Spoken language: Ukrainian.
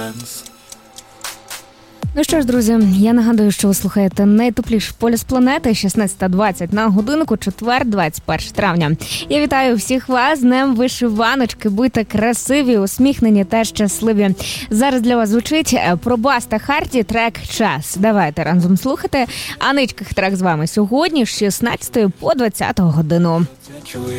Ну що ж, друзі, я нагадую, що ви слухаєте найтепліший полюс планети, 16:20 на годинку, четвер, 21 травня. Я вітаю всіх вас з Днем Вишиваночки. Будьте красиві, усміхнені та щасливі. Зараз для вас звучить Пробаста Харті трек «Час». Давайте разом слухати. Аничка трек з вами сьогодні з 16 по 20 годину.